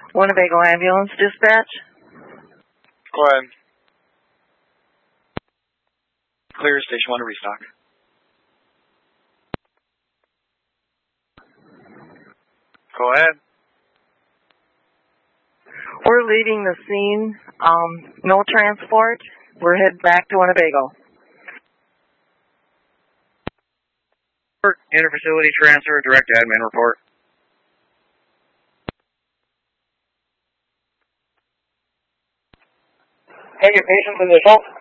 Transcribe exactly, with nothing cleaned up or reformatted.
Winnebago Ambulance Dispatch. Go ahead. Clear, station one to restock. Go ahead. We're leaving the scene. Um, no transport. We're heading back to Winnebago. Inter-facility transfer, direct admin report. Take your patient's initial.